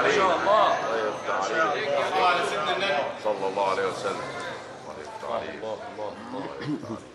عليك. شاء الله. الله يفتح عليك. صلى على سيدنا النبي صلى الله عليه وسلم. الله يفتح عليك. الله الله الله. الله يفتح عليك.